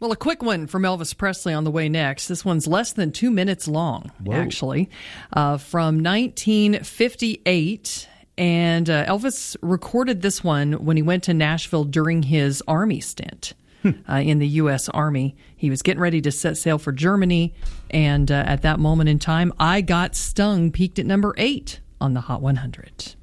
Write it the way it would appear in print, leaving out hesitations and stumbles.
Well, a quick one from Elvis Presley on the way next. This one's less than 2 minutes long, actually, from 1958. And Elvis recorded this one when he went to Nashville during his Army stint in the U.S. Army. He was getting ready to set sail for Germany. And at that moment in time, I Got Stung peaked at number 8 on the Hot 100.